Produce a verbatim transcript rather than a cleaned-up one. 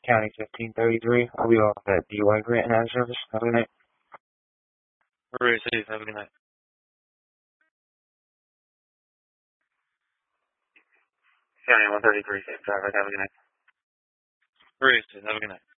County fifteen thirty-three. I'll be off at D Y Grant and service. Have a good night. Very safe. Have a good night. County one thirty-three, safe traffic. Have a good night. Very safe. Have a good night.